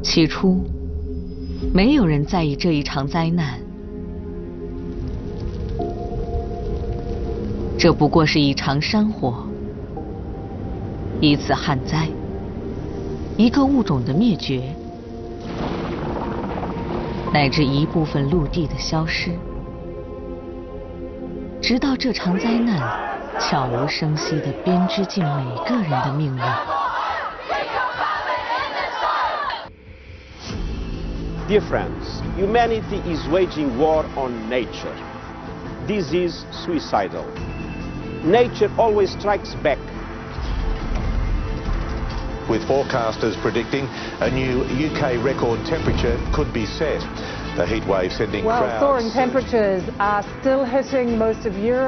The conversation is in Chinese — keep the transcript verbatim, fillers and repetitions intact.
起初，没有人在意这一场灾难，这不过是一场山火，一次旱灾，一个物种的灭绝，乃至一部分陆地的消失，直到这场灾难悄无声息地编织进每个人的命运。 Dear friends, humanity is waging war on nature. This is suicidal. Nature always strikes back. With forecasters predicting a new U K record temperature could be set. The heatwave sending well, crowds... Well, soaring temperatures are still hitting most of Europe.